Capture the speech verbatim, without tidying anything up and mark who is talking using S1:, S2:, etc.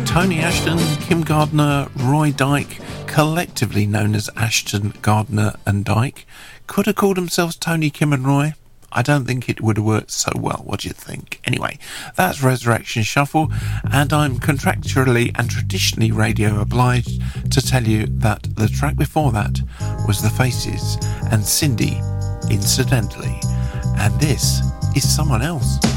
S1: Tony Ashton, Kim Gardner, Roy Dyke, collectively known as Ashton, Gardner and Dyke, could have called themselves Tony, Kim and Roy. I don't think it would have worked so well. What do you think? Anyway, that's Resurrection Shuffle, and I'm contractually and traditionally radio obliged to tell you that the track before that was The Faces and Cindy, Incidentally, and this is Someone Else.